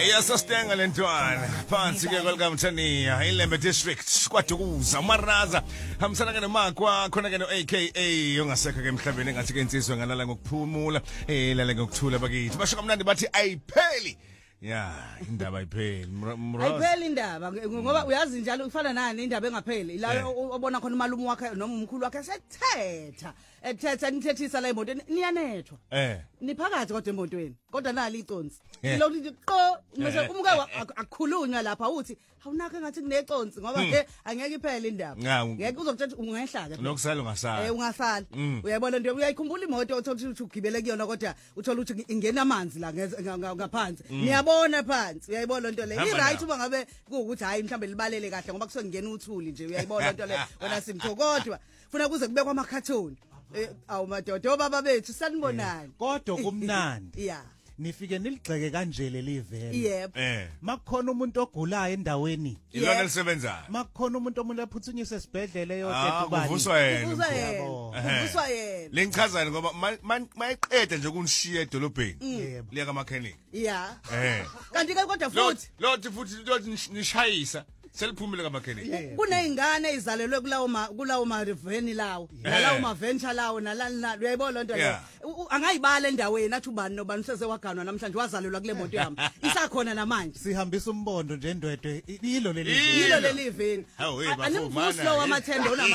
Eyasostenga lentwana phansi ke kwelikamthaniya iLembe District kwaDukuza Maraza hamsana ke nomakwa khona ke no AKA ongasekho ke emhlabeni engathi ke insizwe ngalala ngokuphumula lale ngokuthula bakithi basho kamnandi bathi ayipheli ya indaba ayipheli ayipheli indaba ngoba uyazi njalo ufana nani indaba engapheli la obona khona umalume wakhe noma umkhulu wakhe ethetha nithethisa la emoto niyanethwa niphakathi kodwa emotweni kodwa nali iconsi lokho qo mase umke akukhulunywa lapha uthi awunake ngathi kuneconsi ngoba ke angeke iphele indaba ngeke uzokuthatha ungehla ke nokusala ungasala ungasala uyayibona nto uyayikhumbula imoto othola ukuthi ugibele kuyona kodwa uthola ukuthi ingena amanzi la ngaphansi niyabona phansi uyayibona into le i-right uba ngabe kuukuthi hayi mhlambe libalele kahle ngoba kusuke ngena uthuli nje uyayibona into le wena simtho kodwa funa kuze kubekwa amakhathoni awu madodo baba bethu sanibonani kodwa kumnandi yeah nifike niligxeke kanje lelivele yebo makukhona umuntu ogulayo endaweni ilona lisebenzayo makukhona umuntu ephuthunyiwe esibhedlela eyodwa kubani kuvuswa yena kuvuswa yena lengichazana ngoba mayiqeda nje kunishiya edolobheni liya kamakhenik yeah kanti ke kodwa futhi lothi nishayisa seliphumile kamakhenik kuneyingane ezalelwe kulawo ma riveni lawo nalawo ma venture lawo nalala uyayibona lonto le angayibala endaweni athi ubani nobani sesewaganwa namhlanje wazalelwa kule moto yami isakhona namanje sihambisa umbondo nje ndwedwe yilo leli veni animvusi lo wamathendo nama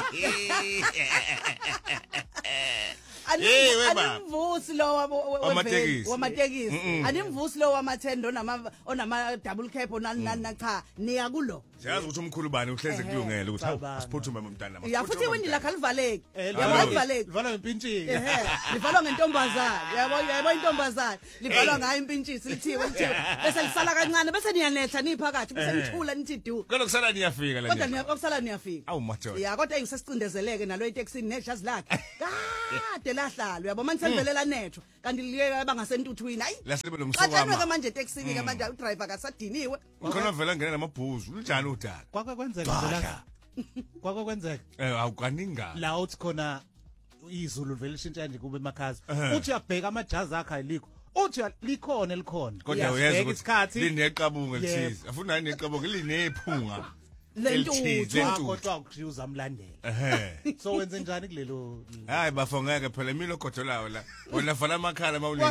animvusi lo wamatekisi animvusi lo wamathendo onama double cap onani cha niya kulo siyazi ukuthi umkhulu bani uhleze kulungele ukuthi asiphuthume umntana ya futhi wini la khalivaleki yabalivaleki livalwa ngempintshini livalwa ngentombazana yabo intombazana livalwa ngayo impintshisi lithiwe bese lisala kancane bese niyanetha niphakathi bese nithula nithi du kodwa kusala niyafika la kodwa niyakusala niyafika awu madoda ya kodwa engisesicindezeleke nalo itaxini nejazi lakhe kade lahlalo uyabo manje selivelela netho kanti liye bangasentuthwini hayi lasebe lomsokama athi manje itaxini ke manje udriver kasadiniwe ukhona vela ngena namabhuzu unjani udala kwake kwenzeka awukaninga la uthi khona izulu vele lishintsha nje kube emakhazi uthi uyabheka amajazi akhe ayilikho uthi likhona kodwa uyazi ukuthi lineqabunga lithize afuna neqabunga linephunga lentuthu kodwa ukujuza amlandela so wenze njani kulelo hayi bafo ngeke phela mina ogodolayo la wona vala amakhala mawulini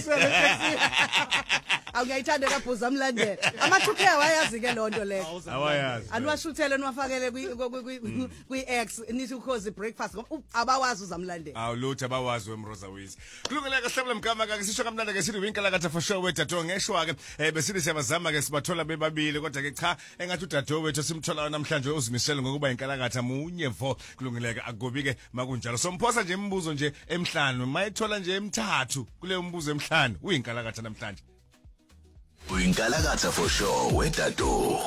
awungayithanda kabhuza amlandela amathuphe awayazi ke lonto leyo awayazi aniwashuthele niwafakele kwi-X nithi ukhozi breakfast abawazi uzamlandela awulutho abawazi wemroza wizi kulungeleke hlabela mgama ke sisho kamnandi ke sithi winkalakatha for sure wedadowo ngeshwa ke besithi siyabazama ke sibathola bebabili kodwa ke cha engathi udadowo wethu simthola namhlanje uzimisele ngokuba inkalakatha munye vo kulungeleke akubi ke makunjalo somphosa nje imibuzo nje emhlanu mayithola nje emithathu kule mbuzo emhlanu uyinkalakatha namhlanje uyinkalakatha for sure wedadowo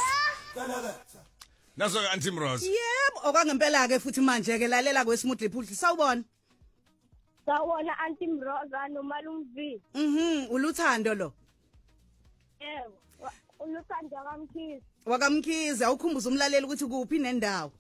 nazo ke Auntie Rose yebo okwangempela ke futhi manje ke lalela kwesimudli phudli sawubona Auntie Rose nomalume V uluthando lo yebo uluthando wakamkhize awukhumbuza umlaleli ukuthi kuphi nendawo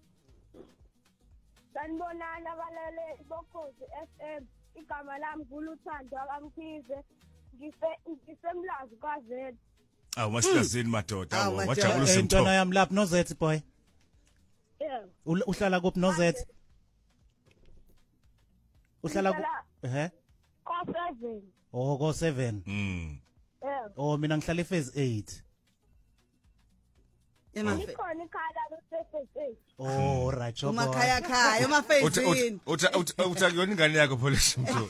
sanibonana abalaleli bokhozi FM igama lami nguluthando wakamkhize ngisemlazi kwaZethu awu masihlazini madoda wajabula simtho intwana yami lapha noZethu boy yebo uhlala kuphi noZethu uhlala ko7 ko7 yebo mina ngihlala ephase 8 ikhona ikhala lo-phase 8 right job umakhaya emafezini uthi akuyona ingane yakho police mtho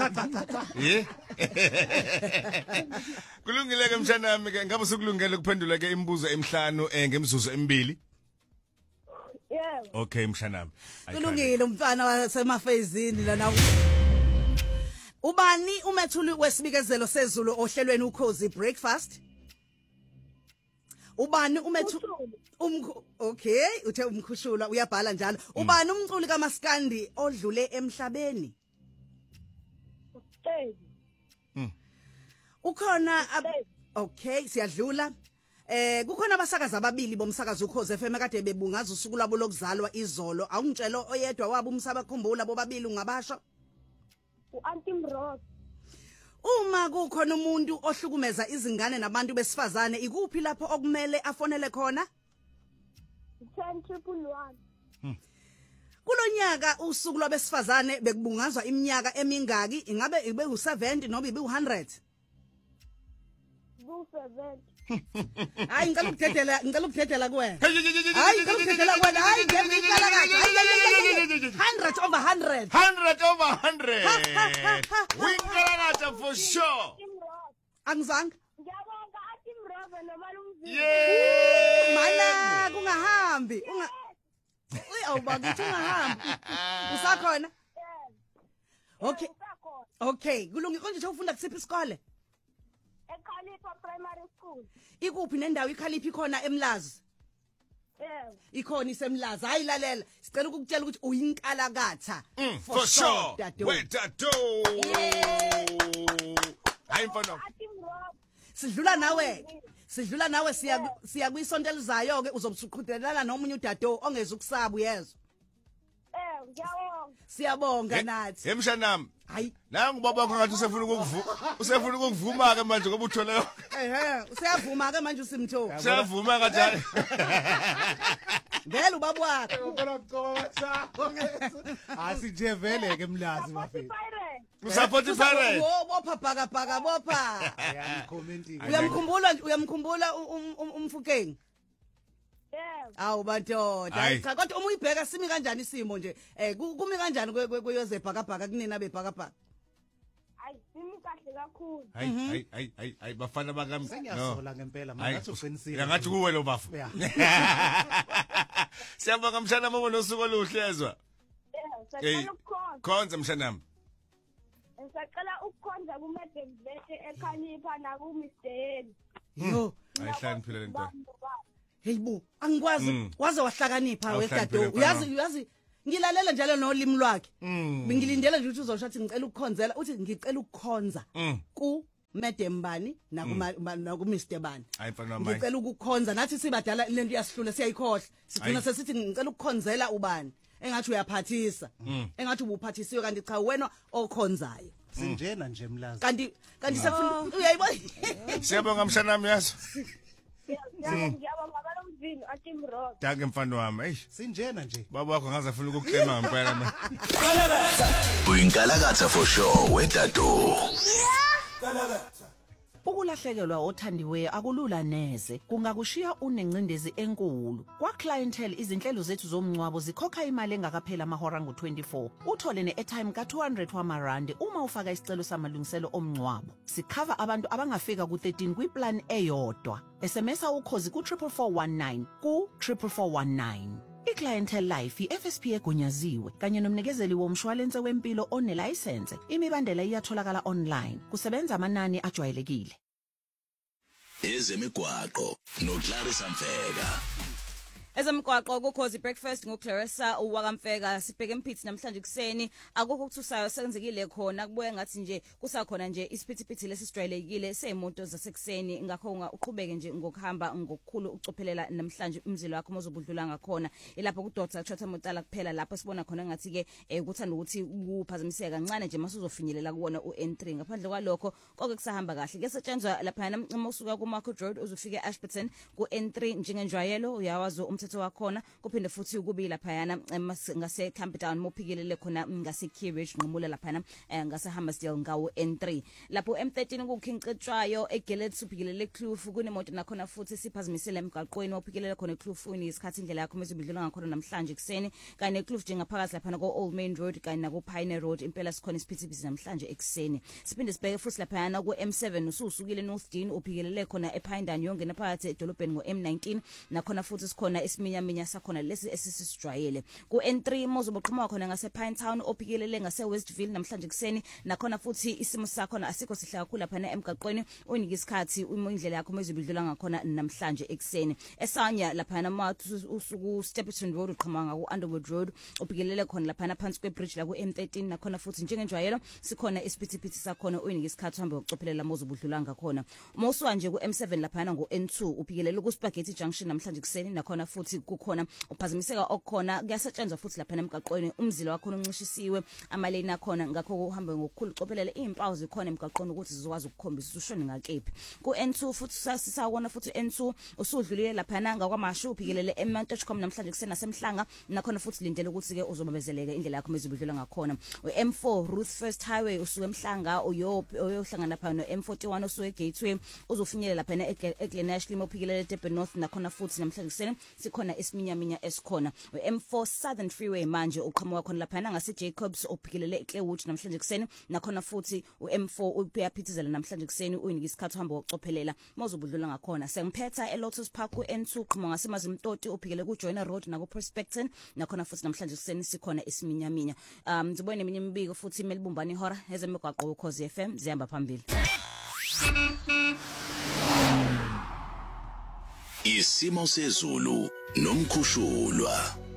kulungile ke mshanami ke ngabe usukulungele kuphendula ke imibuzo emhlanu ngemzuzu emibili yebo okay mshanami kulungile umfana wasemafezini lana ubani umethuli wesibikezelo sezulu ohlelweni ukhozi breakfast ubani okay uthe umkhushula uyabhala njalo ubani umculi kaMaskandi odlule emhlabeni ukhona okay siyadlula kukhona abasakazi ababili bomsakazi ukhozi FM kade bebungaza usuku lwabo lokuzalwa izolo awungitshela oyedwa wabo umsaba khumbula bobabili ungabasho uAuntie Rose Uma kukhona umuntu ohlukumeza izingane nabantu besifazane ikuphi lapho okumele afonele khona? 1011. Kulonyaka usuku lwabesifazane bekubungazwa iminyaka emingaki ingabe ibe u70 noma ibe u100? Bu7. Hayi ngicela ukudedela kuwena. Hayi ngicela ukudedela kuwena. Hayi ngiyaqala kahle. 100 over 100. 100 over 100. Winkalakatha for sure. Angizange. Ngiyabonga athi Mrobe nomalumzini. Yeah. Mana kungahambi. Uy awubakithi ungahambi. Usakhona? Okay. Okay, kulungile konje ufunda kusiphi isikole? eKhalifa Primary School. Ikuphi nendawo iKhalifa khona eMlazi? Ikhona isemlazi. Hayi lalela. Sicela ukukutshela ukuthi uyinkalakatha. For sure. Wetatu. Hayi mfana. Sidlula nawe siya kwisonto elizayo ke uzobusuqhudelana nomunye udado ongeza ukusaba uyezwa. Ngiyabonga. Siyabonga nathi. Emshanami. Hayi. Nangu baba ngathi usefuna ukuvuma ke manje ngoba uthola yonke. Useyavuma ke manje usimtho. Useyavuma kanjani? Ngeke ubaba wakho. Ufuna ukucoba bathako. Asije vele ke Mlazi bafethu. Usupport iPirates. Bopha bhaka bopha. Commenting. Uyamkhumbula umfukeng? Awu bantoda cha kodwa uma uyibheka simi kanjani isimo nje kumi kanjani kweyozebhakabhaka kunina bebhakabhaka Hayi simi kahle kakhulu Hayi bafana bakami Sengiyasola ngempela manje ngathi uqinisile ngathi kuwe lo bafu Siyabonga mshana mama nosuku oluhlezwa Sicela ukukhonza Khonza mshanami Sicela ukukhonza kuMadam Vete eKhalifa naku Mr. Yo ayihlani phela lento Hey bu angikwazi waze wahlakanipha wedado uyazi ngilalela njalo nolimi lwakhe ngilindele nje ukuthi uzoshathi ngicela ukukhonzela uthi ngicela ukukhonza ku Madam Bani naku Mr Bani ngicela ukukhonza nathi sibadala lento yasihlule siyayikhohle sigcina sesithi ngicela ukukhonzela ubani engathi uyaphathisa engathi ubuphathisiwe kanti cha wena okhonzayo sinjena nje Mlazi kanti sefuna uyayibona Siyabonga mshanami yazo Ngiyabonga balomzini athi Mrobe Danke mfana wami hey sinjena nje baba wakho ngaze afuna ukuklema ngempela na Uyinkalakatha for sure wetatu Ukulahlekelwa othandiweyo akulula neze kungakushiya unencindezi enkulu kwa clientele izinhlelo zethu zomncwabo zikhokha imali engakaphela amahora ngo24 uthole neairtime ka200 wamarandi uma ufaka isicelo samalungiselo omncwabo sikhava abantu abangafika ku13 kwiplan eyodwa SMS ukhozi ku44419 ku44419 iClientele Life iFSP egunyaziwe kanye nomnikezeli womshwalense wempilo onelicense imibandela iyatholakala online kusebenza amanani ajwayelekile Ezemigwaqo noClarissa Mfeka Ezemgwaqo kukhozi breakfast ngoClarissa uwakamfeka sibheke imphithi namhlanje kuseni akukho ukuthusayo senzekile khona kubuye ngathi nje kusakhona nje isiphithiphithi lesijwayelekile seimoto zasekuseni ngakho uqhubeke nje ngokuhamba ngokukhulu ucophelela namhlanje umzilo wakho mozobudlula ngakhona ilapho kuDr Chota Motala kuphela lapho sibona khona ngathi ke ukuthanda ukuthi kuphazamiseka kancane nje masuzofinyelela kuwona uN3 ngaphandle kwalokho konke kusahamba kahle kusetshenzwa lapha nama usuka kuMarket Road uzofika eAshburton kuN3 njengenjwayelo uyawazi umthetho wakhona kuphinde futhi ukubi laphayana ngase Camptown mophikelele khona ngase Keyridge nqumula laphana ngase Hammersdale ngawo N3 lapho M13 kukhincetshwayo eGillett suphikelele Kloof kunemoto nakhona futhi siphazimisele emgaqweni ophikelele khona eKloof isikhathi indlela yakho mezibidlula ngakhona namhlanje kuseni kanye eKloof njengaphakathi laphana ko Old Main Road kanye nako Pioneer Road impela sikhona isiphithiphithi namhlanje ekseni siphinde sibheke futhi laphayana ku M7 ususukile North Dean uphikelele khona ePindan yongena phakathi edolobheni ngo M19 nakhona futhi sikhona isiminyaminya sakhona lesi esisijwayele ku N3 mozoboqhuma khona ngase Pinetown ophikelele ngase Westville namhlanje kuseni nakhona futhi isimo sakho asikho sihle kakhulu lapha emgaqweni unika isikhathi indlela yakho mezibidlula ngakhona namhlanje ekseni esanya lapha usuku Stephenson Road uqhuma ngaku Underwood Road ophikelele khona lapha phansi kwebridge la ku M13 nakhona futhi njengenjwayelo sikhona isiphithiphithi sakhona unika isikhathi uhambe ucophelela mozobudlula ngakhona moswa nje ku M7 lapha ngo N2 uphikelele ku Spaghetti Junction namhlanje kuseni nakhona futhi futhi kukhona uphazimiseka okukhona kuyasetshenzwa futhi lapha emgaqweni umzila wakho uncishisiwe amaleni akhona ngakho kuhamba ngokukhulu cophelele impawu zikhona emgaqweni ukuthi zizokwazi ukukhombisa ushone ngakephi ku N2 futhi sisawona futhi N2 usudlulile lapha nanga kwamashu uphikilele eMantechcom namhlanje kusena semhlanga nakhona futhi lindele ukuthi ke uzobabezeleka indlela yakho mezibudlula ngakhona uM4 Ruth First Highway usuke emhlanga uyohlangana lapha no M41 usuke Gateway uzofinyelela lapha eGlenash uphikilele eDurban North nakhona futhi namhlanje kusena sikhona esiminyaminya esikhona uM4 Southern Freeway manje uqhamuka khona lapha ngase Jacobs uphikilele eClearwood namhlanje kuseni nakhona futhi uM4 uyaphithizela namhlanje kuseni uyinika isikhathi uhamba ucophelela mawuzobudlula ngakhona sengiphetha eLotus Park uN2 qhamuka ngasemazimtoti uphikele kuJoiner Road naku Prospecton nakhona futhi namhlanje kuseni sikhona esiminyaminya ngizobona eminye imibiko futhi imelibumbani ihora ezemigwaqo uKhosi FM zihamba phambili Isimo sezulu nomkhushulwa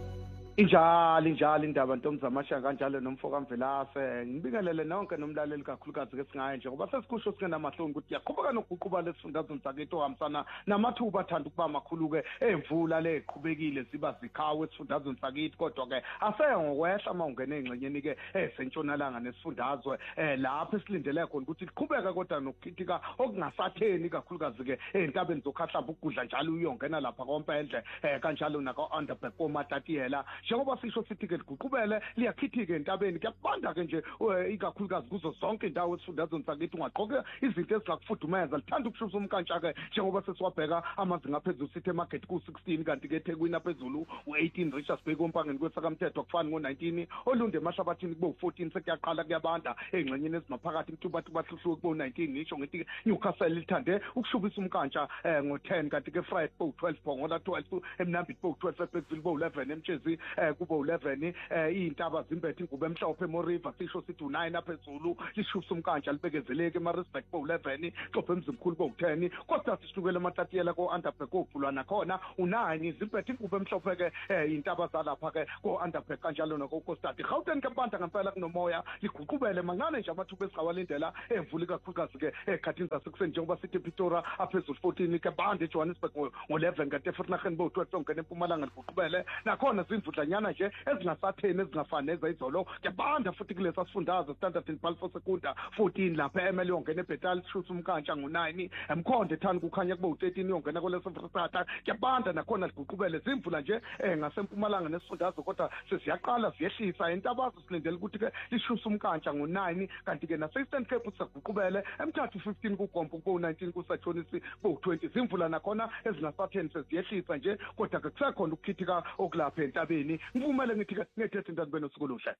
Injalo indaba ntombi zamasha kanjalo nomfoka Mvelase ngibingelele nonke nomlaleli kakhulukazi ke singaye nje ngoba sesikusho singena mahloni ukuthi yaqhubeka nokuquba lesifundazwe sakethu ohambisana namathuba athanda ukuba makhulu ke emvula leqhubekile ziba zikhawe esifundazweni sakethu kodwa ke aseye ngokwehla mawungena engxenyeni ke esentshonalanga nesifundazwe lapha esilindele khona ukuthi liqhubeka kodwa nokukhithika okungasatheni kakhulukazi ke entabeni zokhahlamba ukudla njalo uyongena lapha kompendle kanjalo nako Underberg koMatatiyela njengoba sisho sithi ke liguqubele liyakhithika entabeni kuyabanda ke nje ikakhulukazi kuzo zonke indawo esifundazweni sakithi ungaqoke izinto ezingakufudumeza lithanda ukushisa umkantsha ke njengoba sesiwabheka amazinga aphezulu sithi emarket ku16 kanti ke eThekwini aphezulu u18 Richards Bay kompangeni kwesakamthetho akufani ngo19 olunde emahlabathini kube u14 sekuyaqala kuyabanda engxenyeni ezimaphakathi mthubathu bahluhluke kube19 ngisho ngithi Newcastle lithande ukushubisa umkantsha ngo10 kanti ke Friday ku12 phongola 12 eMnambithi ku12 eBeckville ku11 eMchezi kubo 11 izintaba zimbethe ingube emhlophe eMoriva sisho sithi u9 aphezulu lishubisa umkantsha libekezeleke eMaritzburg bo 11 xophe emzimkhulu bo 10 kodwa sisukela eMatatiyela ko Underberg kokuvulwana khona u9 zimbethe ingube emhlophe ke izintaba zalapha ke ko Underberg kanjalo nako Coastad Gauteng kempanda ngempela kunomoya liguqubele mancane nje amathuba esiqawalindela emvula kakhulukazi ke ekhathini zasekuseni njengoba sithi Pretoria aphezulu 14 ke bande eJohannesburg ngo11 kanti eFrikland bo 12 ongena eMpumalanga liguqubele nakhona zimvudlanyana nje ezingasatheni ezingafaneza izolo kuyabanda futhi kulesa sifundazwe Standard and Balfour Secunda 14 lapha eMeli yongena eBetal shoot umkantsha ngo9 emkhonde ethani kukhanya kube u13 yongena kwelesa Free kuyabanda nakhona liguqubele zimvula nje ngasempumalanga nesifundazwe kodwa sesiyaqala siyehlisa intabazo silindele ukuthi ke lishuse umkantsha ngo9 kanti ke naseEastern Cape usaguqubele emthathu 15 kuGompo ku19 kuSathonisi ku20 zimvula nakhona ezingasatheni sesiyehlisa nje kodwa ke kusekhona ukukhithika okulapha entabeni ngivumele ngithi ngethethe intandibeni usikuluhle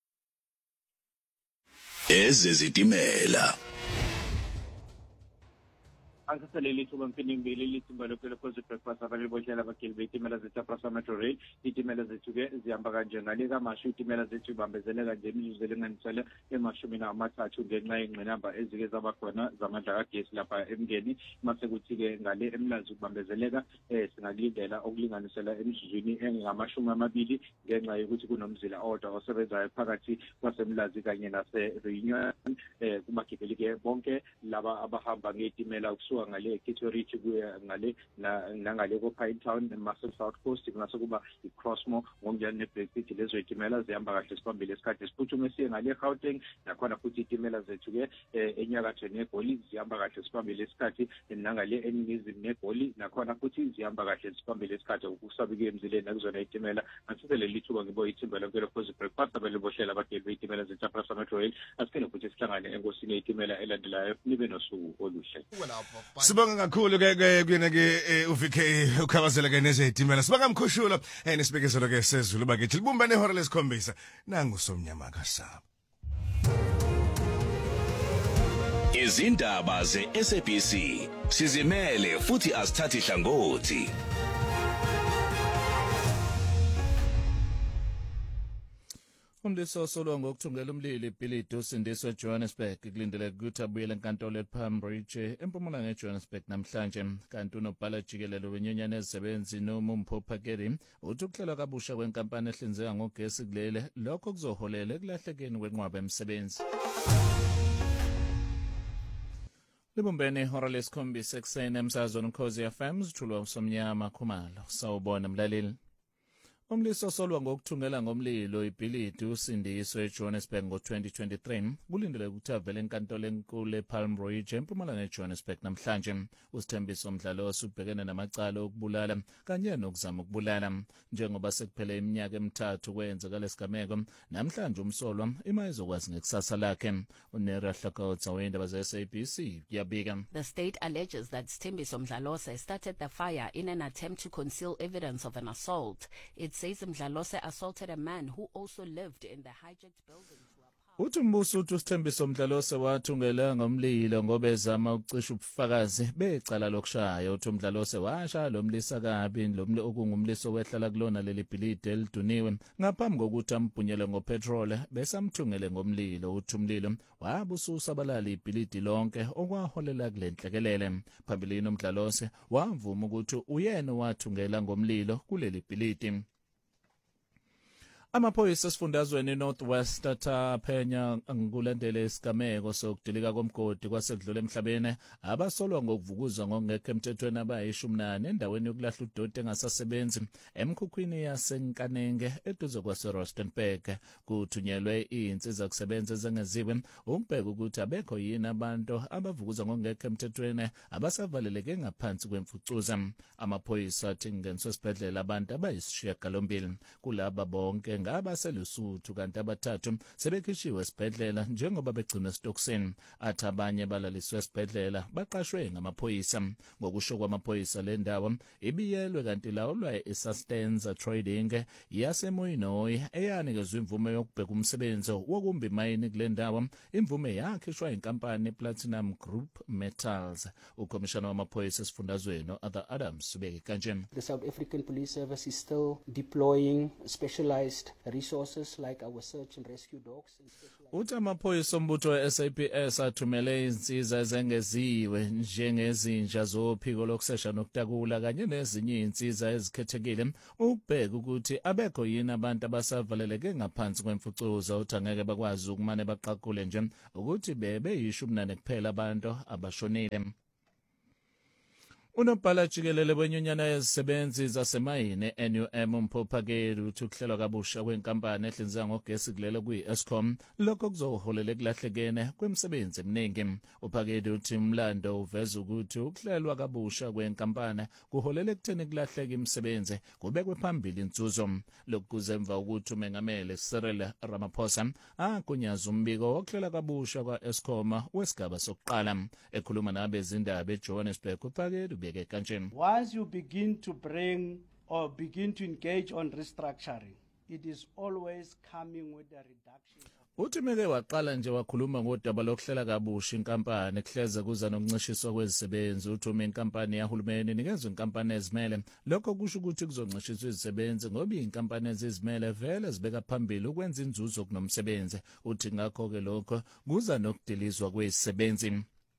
ezezitimela Angiseleli thuba mphindi ngibili lithimba lokho Khosi breakfast abanye bohlela abagili betimela zethu Prasa Metro Rail itimela zethu ke zihamba kanje ngale kamashu itimela zethu bambezeleka nje imizuzu elinganisele emashumi amathathu ngenxa yengqinamba ezike zabakhona zamandla kagesi lapha emngeni mase kuthi ke ngale emlazi kubambezeleka singalindela okulinganisela emizuzwini engamashumi amabili ngenxa yokuthi kunomzila odwa osebenzayo phakathi kwasemlazi kanye nase Reunion kubagibeli ke bonke laba abahamba ngetimela ukusuka ngale Kittorich kuya ngale nangale ko Pinetown eMassive South Coast ngase kuba iCrossmore ngomjani neBreakfast lezo itimela zihamba kahle siphambili esikhathi siphuthume siye ngale Gauteng nakhona futhi itimela zethu ke enyakatho neGoli zihamba kahle siphambili esikhathi nangale eningizimu neGoli nakhona futhi zihamba kahle siphambili esikhathi ukusabike emzileni akuzona itimela asisele lithuba ngibo ithimba lokho Khosi breakfast abelibohlela abageli betimela zethu Prasa Metro Rail asikele futhi sihlangane enkosini yetimela elandelayo nibe nosuku oluhle Sibonga kakhulu ke kuyena ke uVK ukhabazela ke nezitimela sibonga mkhushula nesibekezelo ke sezulu bakithi libumbane ihora lesikhombisa nangu somnyama kasaba izindaba zeSABC sizimele futhi asithathi hlangothi Umdiso solo ngokuthungela umlilo iBhilidi usindiswe eJohannesburg kulindele ukuthi abuyele enkantolo ePalm Ridge empumalanga eJohannesburg namhlanje kanti unobhala jikelelo wenyonyane ezisebenzi noMumpho Phakeli uthi ukuhlelwa kabusha kwenkampani ehlinzeka ngogesi kulele lokho kuzoholela ekulahlekeni kwenqwaba emsebenzi Libumbene ihora lesikhombisa ekuseni emsakazweni Ukhozi FM sithulwa usomnyama Khumalo. Sawubona mlaleli. Umliso solwa ngokuthungela ngomlilo ibhilidi usindiswe eJohannesburg ngo-2023 kulindele ukuthi avele enkantolo enkulu ePalm Ridge empumalanga eJohannesburg namhlanje. Usithembiso Mdlalosi ubhekene namacala okubulala kanye nokuzama ukubulala. Njengoba sekuphele iminyaka emithathu kwenzeka lesigameko, namhlanje umsolwa ima izokwazi ngekusasa lakhe. Unera Hlakotsa weindaba ze-SABC kuyabika. The state alleges that Sthembiso Mdlalose started the fire in an attempt to conceal evidence of an assault. It says Mdlalose assaulted a man who also lived in the hijacked building. Uthi umbuso uthi Sthembiso Mdlalose wathungela ngomlilo ngoba ezama ukucisha ubufakazi becala lokushaya. Uthi Mdlalose washa lo mlisa kabi lo okungumliso wehlala kulona leli bhilidi eliduniwe ngaphambi kokuthi ambhunyele ngopetrol bese amthungele ngomlilo. Uthi umlilo wabususabalala ibhilidi lonke okwaholela kule nhlekelele. Phambilini uMdlalose wavuma ukuthi uyena wathungela ngomlilo kuleli bhilidi. Amaphoyisa esifundazweni Northwest athaphenya ngokulandela isigameko sokudilika komgodi kwasekudlula emhlabeni abasolwa ngokuvukuza ngokungekho emthethweni abayishumi endaweni yokulahla udoti engasasebenzi emkhukhwini yasenkanenge eduze kwaseRustenburg. Kuthunyelwe izinsiza kusebenza ezengeziwe ukubheka ukuthi abekho yini abantu abavukuza ngokungekho emthethweni abasavaleleke ngaphansi kwemfucuza. Amaphoyisa athi kungeniswe esibhedlela abantu abayisishiyagalombili. Kulaba bonke ngaba selusuthu kanti abathathu sebekhishiwe esibhedlela njengoba begcinwe esitokisini. Athi abanye balaliswe esibhedlela baqashwe ngamaphoyisa. Ngokusho kwamaphoyisa le ndawo ibiyelwe kanti lawulwa eSustenza Trading yaseMoyinoy eyanikezwe imvume yokubheka umsebenzi wokumba imayini kule ndawo. Imvume yakhishwa inkampani Platinum Group Metals. Ukomishana wamaphoyisa esifundazweni Arthur Adams ubeke kanje. The South African Police Service is still deploying specialized resources like our search and rescue dogs. Uthi amaphoyisa ombutho we-SAPS athumele izinsiza ezengeziwe njengezinja zophiko lokusesha nokutakula kanye nezinye izinsiza ezikhethekile ukubheka ukuthi abekho yini abantu abasavaleleke ngaphansi kwemfucuza. Uthi angeke bakwazi ukumane baqaqule nje ukuthi bebeyishumi kuphela abantu abashonile. Unobhala jikelele wenyunyana yezisebenzi zasemayini NUM uMphophakeli uthi ukuhlelwa kabusha kwenkampani ehlinzeka ngogesi kulelo kwi-Eskom lokho kuzoholela ekulahlekene kwemisebenzi eminingi. uPhakeli uthi umlando uveza ukuthi ukuhlelwa kabusha kwenkampani kuholela ekutheni kulahleke imisebenzi kubekwe phambili inzuzo. Lokhu kuzemva ukuthi umengameli Cyril Ramaphosa agunyaza umbiko wokuhlela kabusha kwa-Eskom wesigaba sokuqala. Ekhuluma nabezindaba eJohannesburg uPhakeli once you begin to bring or begin to engage on restructuring, it is always coming with a reduction. Uthi meke waqala nje wakhuluma ngodaba lokuhlela kabusha inkampani kuhleze kuza nokuncishiswa kwezisebenzi. Uthi uma inkampani yahulumeni inikezwe inkampani ezimele lokho kusho ukuthi kuzoncishiswa izisebenzi ngoba inkampani ezizimele vele zibeka phambili ukwenza inzuzo kunomsebenzi. Uthi ngakho-ke lokho kuza nokudilizwa kwezisebenzi.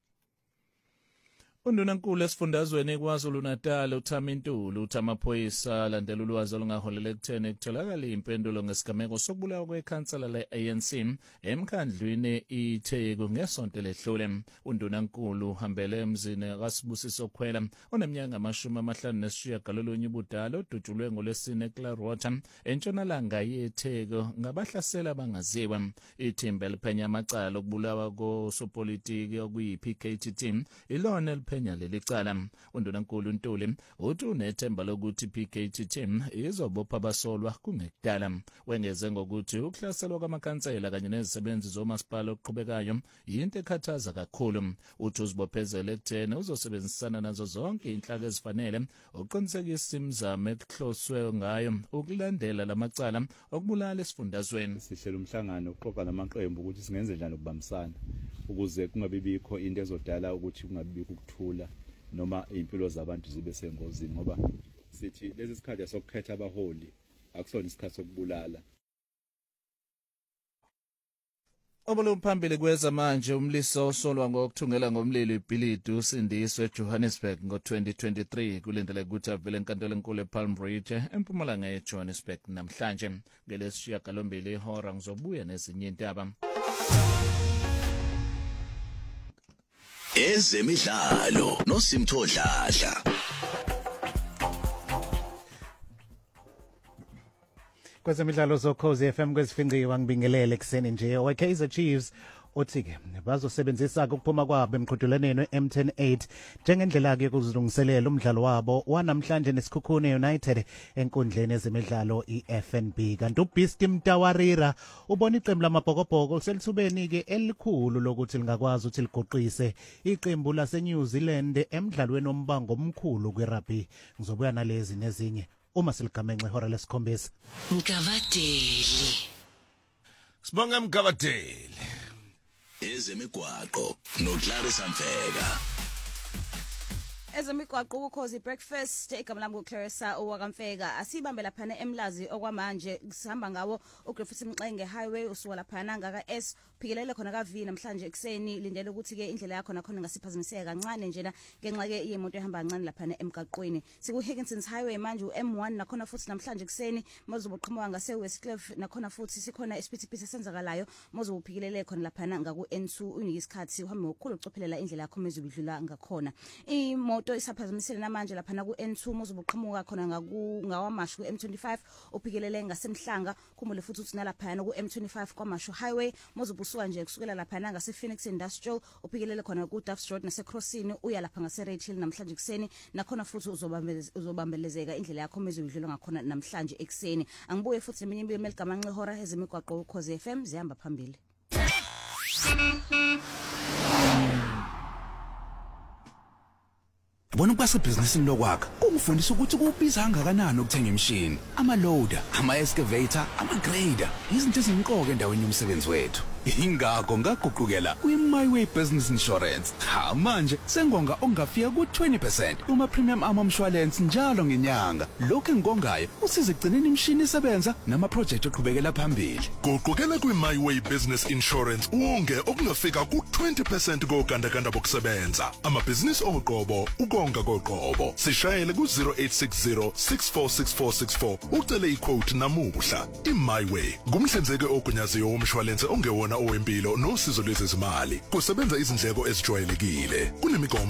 Undunankulu esifundazweni KwaZulu-Natal uThami Ntuli uthi amaphoyisa alandela ulwazi olungaholela ekutheni kutholakala impendulo ngesigameko sokubulawa kwekhansela le-ANC emkhandlwini iTheku ngesonto ledlule. Undunankulu uhambele emzini kaSibusiso Khwela oneminyaka 59 ubudala odutshulwe ngoLwesine eClearwater entshonalanga yeTheku ngabahlasela abangaziwa. Ithimba eliphenya amacala okubulawa kosopolitiki okuyi-PKTT ilona phenya leli cala. Undunankulu Ntuli uthi unethemba lokuthi PKTT izobopha abasolwa kungekudala. Wengeze ngokuthi ukuhlaselwa kwamakhansela kanye nezisebenzi zomasipala okuqhubekayo yinto ekhathaza kakhulu. Uthi uzibophezele ekutheni uzosebenzisana nazo zonke inhlaka ezifanele uqinisekisa imizamo ekuhloswe ngayo ukulandela lamacala okubulala esifundazweni. Sihlela umhlangano uqoqa namaqembu ukuthi singenze njani ukubambisana ukuze kungabibikho into ezodala ukuthi kungabibikho ukuthula noma impilo zabantu zibe sengozini, ngoba sithi lezi sikhathi sokukhetha abaholi akusona isikhathi sokubulala. Obuluphambili kweza manje umliso osolwa ngokuthungela ngomlilo ibhilidi usindiswe eJohannesburg ngo-2023 kulindele ukuthi avele enkantolo enkulu ePalm Ridge empumalanga eJohannesburg namhlanje. Ngelesishiyagalombili ihora ngizobuya nezinye indaba. Ezemidlalo noSimtho Dladla. Kwezemidlalo zokhozi FM kwesifinqiwa ngibingelele kuseni nje oKaizer Chiefs othi-ke bazosebenzisa ukuphuma kwabo emqhudelaneni we-M108 njengendlela-ke yokuzilungiselela umdlalo wabo wanamhlanje nesikhukhune United enkundleni yezemidlalo i-FNB. Kanti uBeastie Mtawarira ubona iqembu lamabhokobhoko selithubeni-ke elikhulu lokuthi lingakwazi ukuthi liguqise iqembu laseNew Zealand emdlalweni ombango omkhulu kwerugby. Ngizobuya nalezi nezinye uma siligamenxe ihora lesikhombisa. Mgavadeli. Sibonga Mgavadeli. Ezemigwaqo noClarissa Mfeka. Ezemigwaqo ukhozi breakfast igama lami uClarissa owakamfeka asibambe laphana eMlazi okwamanje sihamba ngawo uGriffiths Mxenge highway usuka laphana ngaka S phikelele khona ka V namhlanje ekseni lindele ukuthi ke indlela yakho nakhona ngasiphazamiseka kancane njena ngenxa ke imoto ehamba kancane laphana emgaqweni siku Higginson's highway manje uM1 nakhona futhi namhlanje ekseni mazubuqhamuka ngase Westcliff nakhona futhi sikhona isiphithiphithi esenzakalayo mazubuphikilele khona laphana ngaku N2 unike isikhathi uhambe ngokukhulu ucophelela indlela yakho mezubidlula ngakhona imoto isaphazamisele namanje laphana ku N2 mazubuqhamuka khona ngawamashu ku M25 uphikelele ngasemhlanga khumule futhi uthi nalaphana ku M25 kwamashu highway mazubusuka nje kusukela laphana ngase Phoenix Industrial uphikelele khona ku Duffs Road nase Crossing uya lapha ngase Red Hill namhlanje kuseni nakhona futhi uzobambelezeka indlela yakho mezubidlula ngakhona namhlanje ekseni angibuye futhi eminye impilo meligamanxe ihora ezemigwaqo ukhozi FM zihamba phambili. Bona ukubasa ibhizinisini lokwakha kungifundisa ukuthi kubiza kangakanani ukuthenga imishini, ama-loader, ama-excavator, ama-grader, izinto ezimqoka endaweni yomsebenzi wethu. Ingakho ngaguqukela kwi-MyWay Business Insurance. Manje sengonga ongafika ku-20% uma premium amamshwalensi njalo ngenyanga. Lokho engikongayo usiza ekugcineni imishini isebenza nama-project oqhubekela phambili. Guqukela kwi-MyWay Business Insurance wonge okungafika ku-20% kogandaganda bokusebenza. Amabhizinisi oqobo ukonga koqobo. Sishayele ku-0860 646464 ucele iquote namuhla. I-MyWay ngumhlinzeki ogunyaziwe womshwalense ongewona owempilo nosizo lwezezimali kusebenza izindleko ezijwayelekile kunemigomo